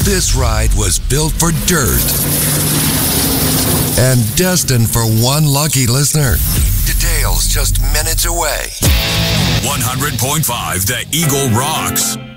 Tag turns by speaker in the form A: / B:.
A: This ride was built for dirt and destined for one lucky listener. Details just minutes away.
B: 100.5 The Eagle rocks.